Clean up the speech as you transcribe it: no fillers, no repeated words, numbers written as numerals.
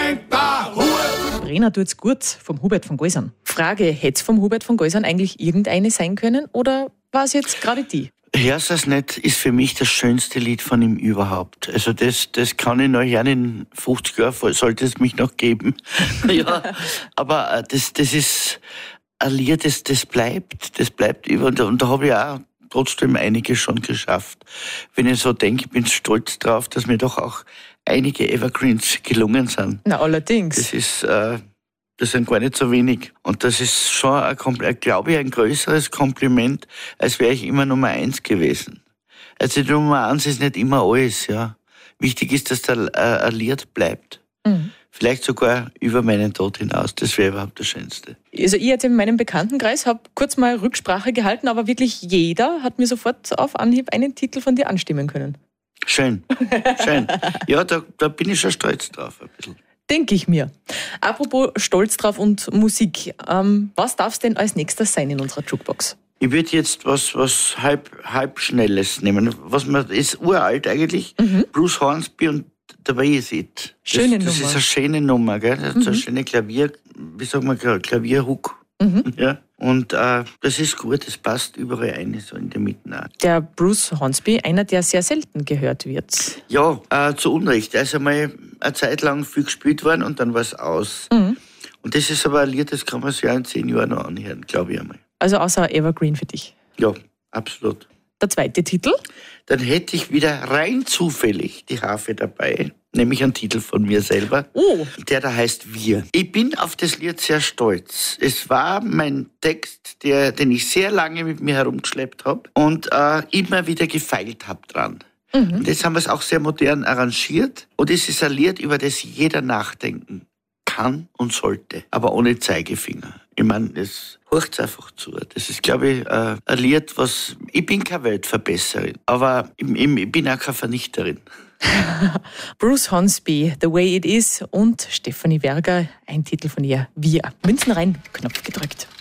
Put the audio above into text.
Geschenkbar Hut. Brenner tut's gut vom Hubert von Geusern. Frage, hätte es vom Hubert von Geusern eigentlich irgendeine sein können oder war es jetzt gerade die? Hör's es nicht, ist für mich das schönste Lied von ihm überhaupt. Also das kann ich noch gerne in 50 Jahren, sollte es mich noch geben. Ja, aber das ist ein Lied, das bleibt über. Und da habe ich auch trotzdem einige schon geschafft. Wenn ich so denke, bin ich stolz drauf, dass mir doch auch einige Evergreens gelungen sind. Na, allerdings. Das sind gar nicht so wenig. Und das ist schon, glaube ich, ein größeres Kompliment, als wäre ich immer Nummer 1 gewesen. Also die Nummer 1 ist nicht immer alles, ja. Wichtig ist, dass ein Lied bleibt. Mhm. Vielleicht sogar über meinen Tod hinaus. Das wäre überhaupt das Schönste. Also ich jetzt in meinem Bekanntenkreis habe kurz mal Rücksprache gehalten, aber wirklich jeder hat mir sofort auf Anhieb einen Titel von dir anstimmen können. Schön. Ja, da bin ich schon stolz drauf ein bisschen. Denke ich mir. Apropos Stolz drauf und Musik. Was darf es denn als nächstes sein in unserer Jukebox? Ich würde jetzt was halb Schnelles nehmen. Ist uralt eigentlich. Mhm. Bruce Hornsby und The Way Is It. Schöne das Nummer. ist eine schöne Nummer, gell? Das ist eine schöne Klavierhook. Mhm. Ja. Und das ist gut, das passt überall rein, so in der Mitte auch. Der Bruce Hornsby, einer, der sehr selten gehört wird. Ja, zu Unrecht. Er ist einmal eine Zeit lang viel gespielt worden und dann war es aus. Mhm. Und das ist aber ein Lied, das kann man sich ja in 10 Jahren noch anhören, glaube ich einmal. Also außer Evergreen für dich? Ja, absolut. Der zweite Titel? Dann hätte ich wieder rein zufällig die Harfe dabei, nämlich einen Titel von mir selber, der da heißt Wir. Ich bin auf das Lied sehr stolz. Es war mein Text, den ich sehr lange mit mir herumgeschleppt habe und immer wieder gefeilt habe dran. Mhm. Und jetzt haben wir es auch sehr modern arrangiert und es ist ein Lied, über das jeder nachdenken kann und sollte, aber ohne Zeigefinger. Ich meine, es hört einfach zu. Das ist, glaube ich, ein Lied, ich bin keine Weltverbesserin, aber ich bin auch keine Vernichterin. Bruce Hornsby, The Way It Is und Stefanie Berger, ein Titel von ihr, Wir. Münzen rein, Knopf gedrückt.